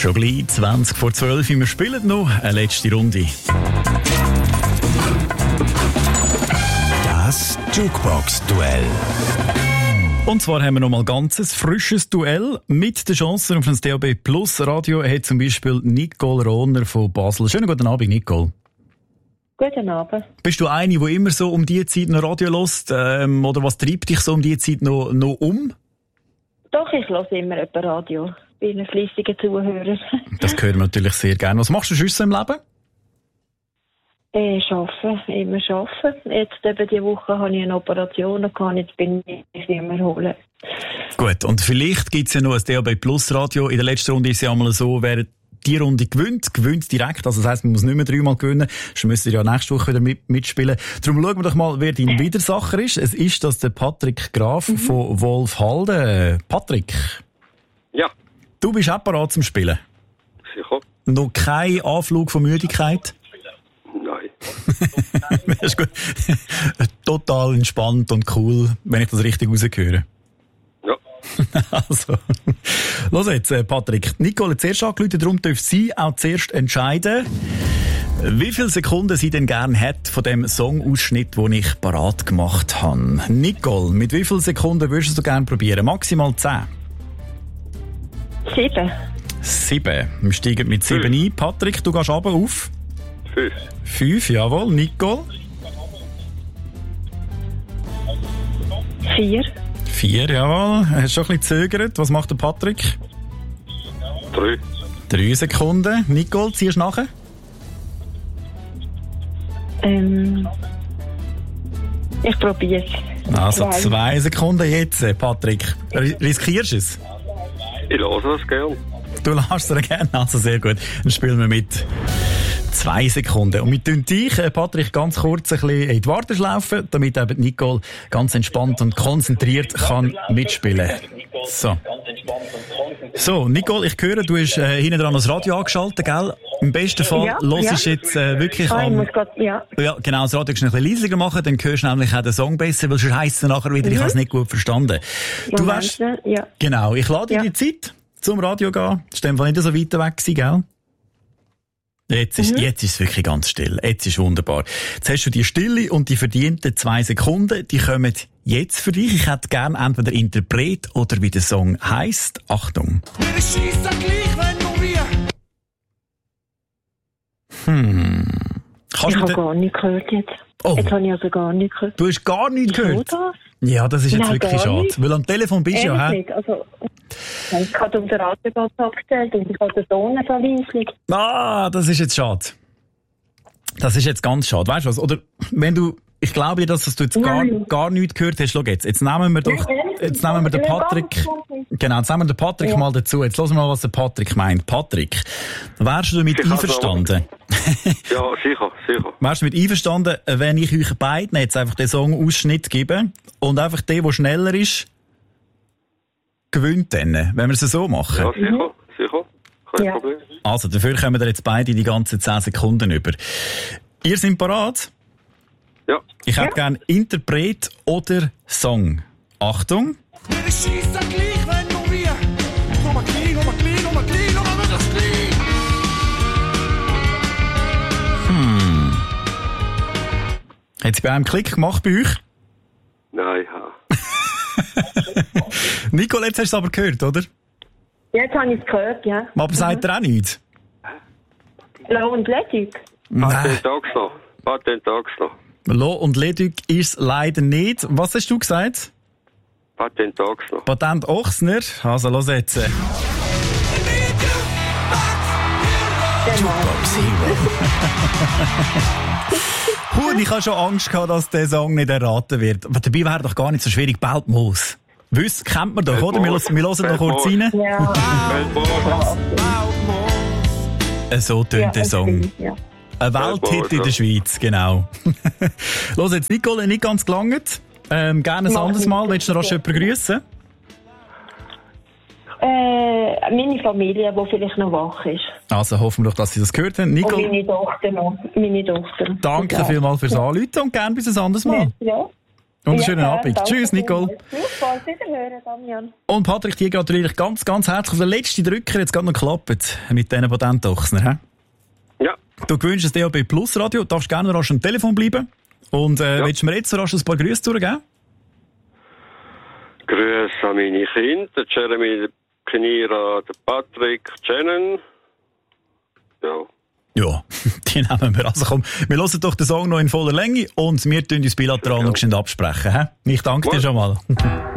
Schon gleich 20 vor 12 Uhr. Wir spielen noch eine letzte Runde. Das Jukebox-Duell. Und zwar haben wir noch mal ganzes frisches Duell mit der Chance auf ein DAB Plus Radio. Hat zum Beispiel Nicole Rohner von Basel. Schönen guten Abend, Nicole. Guten Abend. Bist du eine, die immer so um diese Zeit noch Radio hört? Oder was treibt dich so um diese Zeit noch um? Doch, ich höre immer etwa Radio. Bin ein fleissiger Zuhörer. Das hören wir natürlich sehr gerne. Was machst du sonst im Leben? Arbeiten, immer arbeiten. Jetzt eben diese Woche habe ich eine Operation gehabt, jetzt bin ich nicht mehr holen. Gut, und vielleicht gibt es ja noch ein DAB Plus Radio. In der letzten Runde ist es ja einmal so, wer die Runde gewinnt direkt. Also das heisst, man muss nicht mehr 3-mal gewinnen. Sonst müsst ihr ja nächste Woche wieder mitspielen. Darum schauen wir doch mal, wer dein Widersacher ist. Es ist das der Patrick Graf von Wolfhalden. Patrick. Ja. Du bist auch bereit zum Spielen? Sicher. Noch kein Anflug von Müdigkeit? Nein. Das ist gut. Total entspannt und cool, wenn ich das richtig rausgehöre. Ja. Also, los jetzt, Patrick. Nicole hat zuerst angerufen, darum darf sie auch zuerst entscheiden, wie viele Sekunden sie denn gerne hat von dem Songausschnitt, den ich parat gemacht habe. Nicole, mit wie vielen Sekunden würdest du gerne probieren? Maximal 10? 7. 7. Wir steigen mit 7 ein. Patrick, du gehst runter auf? 5. 5, jawohl. Nicole? 4. 4, jawohl. Hast du schon ein bisschen gezögert? Was macht der Patrick? 3. 3 Sekunden. Nicole, ziehst du nachher? Ich probiere es. Also 2 Sekunden jetzt, Patrick. Riskierst du es? Ich lasse es gern. Du lässt es gerne, also sehr gut. Dann spielen wir mit 2 Sekunden. Und wir tun dich, Patrick, ganz kurz ein bisschen in die Warteschlaufe, damit eben Nicole ganz entspannt und konzentriert kann mitspielen. So, Nicole, ich höre, du hast hinten dran das Radio angeschaltet, gell? Im besten Fall hörst du jetzt wirklich Ja, genau, das Radio kannst du ein bisschen leiser machen, dann hörst du nämlich auch den Song besser, weil sonst heisst es nachher wieder, ich habe es nicht gut verstanden. Du weißt, genau, ich lade dir die Zeit zum Radio gehen. Das war in dem Fall nicht so weit weg gewesen, gell? Jetzt ist es wirklich ganz still. Jetzt ist wunderbar. Jetzt hast du die Stille und die verdienten 2 Sekunden. Die kommen jetzt für dich. Ich hätte gerne entweder Interpret oder wie der Song heisst. Achtung. Ich habe gar nichts gehört jetzt. Oh. Jetzt habe ich also gar nichts gehört. Du hast gar nichts gehört? Ja, das ist jetzt wirklich schade. Nicht. Weil am Telefon bist du ja, hä? Also, ich habe unser Radio abgestellt und ich habe den Ton so leislich. Ah, das ist jetzt schade. Das ist jetzt ganz schade. Weißt du was? Oder wenn du, ich glaube dir, dass du jetzt gar nichts gehört hast. Schau jetzt nehmen wir doch, jetzt nehmen wir den Patrick, genau, jetzt nehmen wir den Patrick mal dazu. Jetzt hören wir mal, was der Patrick meint. Patrick, wärst du damit einverstanden? Ja, sicher. Wärst du mit einverstanden, wenn ich euch beiden jetzt einfach den Song-Ausschnitt gebe und einfach der schneller ist, gewinnt dann, wenn wir es so machen? Ja, sicher. Kein Problem. Also, dafür kommen wir jetzt beide die ganzen 10 Sekunden über. Ihr seid parat? Ja. Ich hätte gerne Interpret oder Song. Achtung. Hat es bei einem Klick gemacht bei euch? Nein, Nicole, jetzt hast du es aber gehört, oder? Jetzt habe ich es gehört, ja. Aber sagt ihr auch nichts? Lo und Ledig. Patent Axler. Lo und Ledig ist leider nicht. Was hast du gesagt? Patent Axler. Patent Ochsner. Also, los jetzt. Ich hatte schon Angst gehabt, dass der Song nicht erraten wird. Aber dabei wäre doch gar nicht so schwierig. Beltmoos. Kennt man doch, oder? Wir hören noch kurz rein. Ja. So tönt der Song. Ja. Ein Welthit in der Schweiz, genau. Los jetzt, Nicole, nicht ganz gelangt. Gerne ein anderes Mal. Willst du noch jemanden grüßen? Meine Familie, die vielleicht noch wach ist. Also hoffen wir doch, dass Sie das gehört haben. Nicole, und meine Tochter noch. Meine Tochter. Danke vielmals fürs Anrufen und gerne bis ein anderes Mal. Ja. Und einen schönen Abend. Tschüss, Nicole. Wiederhören, Damian. Und Patrick, dir gratuliere ich ganz, ganz herzlich auf den letzten Drücker. Jetzt gerade noch geklappt mit diesen Patentochsner. Ja. Du gewünscht das DAB Plus Radio. Du darfst gerne rasch am Telefon bleiben. Und willst du mir jetzt so rasch ein paar Grüße durchgeben? Grüße an meine Kinder, der Jeremy, der Kenira, der Patrick, Shannon. Ja. Ja, die nehmen wir. Also komm, wir hören doch den Song noch in voller Länge und wir tun uns bilateral noch absprechen. He? Ich danke dir schon mal.